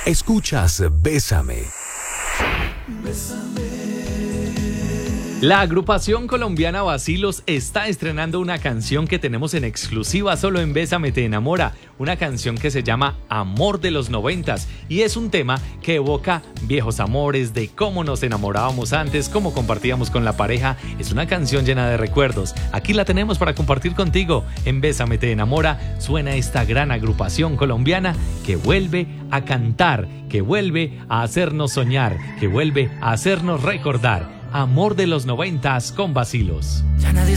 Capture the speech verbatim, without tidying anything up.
Escuchas Bésame. La agrupación colombiana Vacilos está estrenando una canción que tenemos en exclusiva solo en Bésame Te Enamora, una canción que se llama Amor de los Noventas y es un tema que evoca viejos amores, de cómo nos enamorábamos antes, cómo compartíamos con la pareja. Es una canción llena de recuerdos. Aquí la tenemos para compartir contigo. En Bésame Te Enamora suena esta gran agrupación colombiana que vuelve a cantar, que vuelve a hacernos soñar, que vuelve a hacernos recordar. Amor de los Noventas con Vacilos.